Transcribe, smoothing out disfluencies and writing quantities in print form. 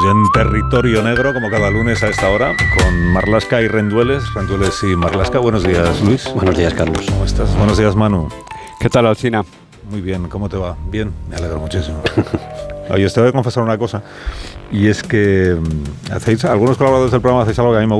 ya en territorio negro, como cada lunes a esta hora, con Marlaska y Rendueles y Marlaska. Buenos días, Luis. Buenos días, Carlos. ¿Cómo estás? Buenos días, Manu. ¿Qué tal, Alsina? Muy bien, ¿cómo te va? Bien, me alegro muchísimo. Oye, os tengo que confesar una cosa, y es que algunos colaboradores del programa hacéis algo que a mí me gusta